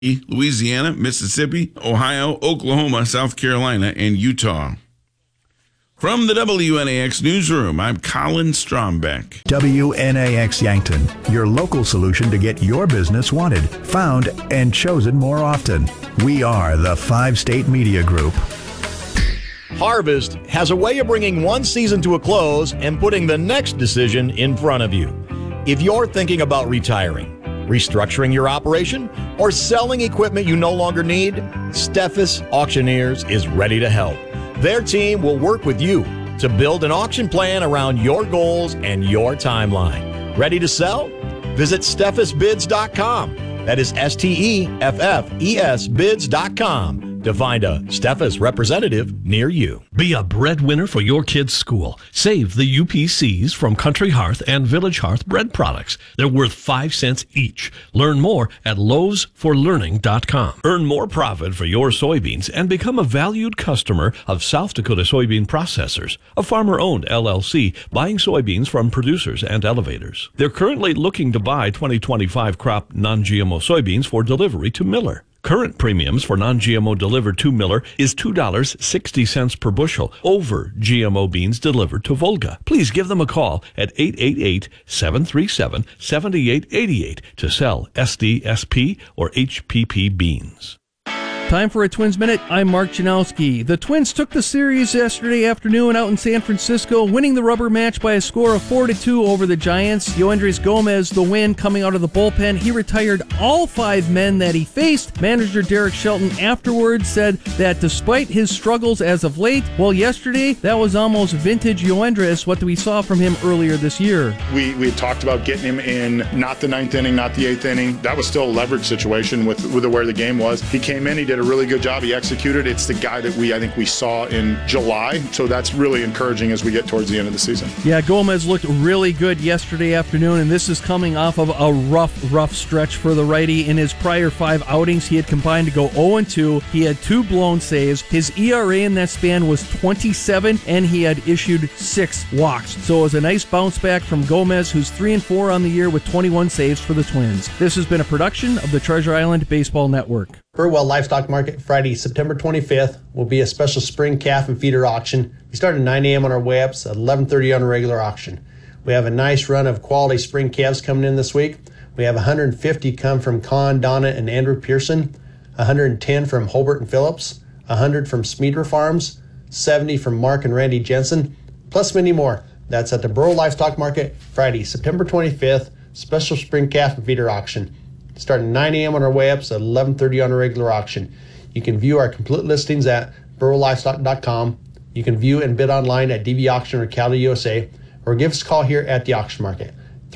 Louisiana, Mississippi, Ohio, Oklahoma, South Carolina, and Utah. From the WNAX Newsroom, I'm Colin Strombeck. WNAX Yankton, your local solution to get your business wanted, found, and chosen more often. We are the 5-State Media Group. Harvest has a way of bringing one season to a close and putting the next decision in front of you. If you're thinking about retiring, restructuring your operation, or selling equipment you no longer need, Steffes Auctioneers is ready to help. Their team will work with you to build an auction plan around your goals and your timeline. Ready to sell? Visit SteffesBids.com. That is STEFFES bids.com to find a Steffes representative near you. Be a breadwinner for your kids' school. Save the UPCs from Country Hearth and Village Hearth bread products. They're worth 5 cents each. Learn more at lowesforlearning.com. Earn more profit for your soybeans and become a valued customer of South Dakota Soybean Processors, a farmer-owned LLC buying soybeans from producers and elevators. They're currently looking to buy 2025 crop non-GMO soybeans for delivery to Miller. Current premiums for non-GMO delivered to Miller is $2.60 per bushel over GMO beans delivered to Volga. Please give them a call at 888-737-7888 to sell SDSP or HPP beans. Time for a Twins Minute. I'm Mark Janowski. The Twins took the series yesterday afternoon out in San Francisco, winning the rubber match by a score of 4-2 over the Giants. Yoendrys Gomez, the win coming out of the bullpen. He retired all 5 men that he faced. Manager Derek Shelton afterwards said that despite his struggles as of late, well, yesterday, that was almost vintage Yoendrys, what we saw from him earlier this year. We had talked about getting him in not the 9th inning, not the 8th inning. That was still a leverage situation with where the game was. He came in, he did a really good job. He executed. It's the guy that I think we saw in July. So that's really encouraging as we get towards the end of the season. Yeah, Gomez looked really good yesterday afternoon, and this is coming off of a rough stretch for the righty. In his prior 5 outings, he had combined to go 0-2. He had 2 blown saves. His ERA in that span was 27, and he had issued 6 walks. So it was a nice bounce back from Gomez, who's 3-4 on the year with 21 saves for the Twins. This has been a production of the Treasure Island Baseball Network. Burwell Livestock Market, Friday, September 25th, will be a special spring calf and feeder auction. We start at 9 a.m. on our way ups, at 11:30 on a regular auction. We have a nice run of quality spring calves coming in this week. We have 150 come from Con, Donna, and Andrew Pearson, 110 from Holbert and Phillips, 100 from Smeeder Farms, 70 from Mark and Randy Jensen, plus many more. That's at the Burwell Livestock Market, Friday, September 25th, special spring calf and feeder auction. Starting at 9 a.m. on our way ups at 11:30 on a regular auction. You can view our complete listings at burrowlivestock.com. You can view and bid online at DV Auction or Calda USA, or give us a call here at the auction market,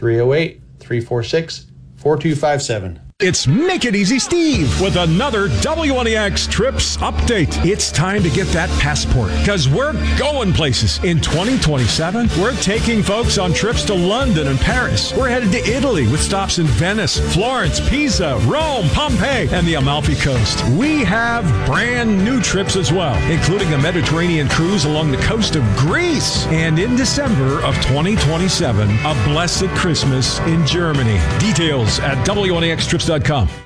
308-346-4257. It's Make It Easy Steve with another WNEX Trips update. It's time to get that passport because we're going places. In 2027, we're taking folks on trips to London and Paris. We're headed to Italy with stops in Venice, Florence, Pisa, Rome, Pompeii, and the Amalfi Coast. We have brand new trips as well, including a Mediterranean cruise along the coast of Greece. And in December of 2027, a blessed Christmas in Germany. Details at WNEXTrips.com.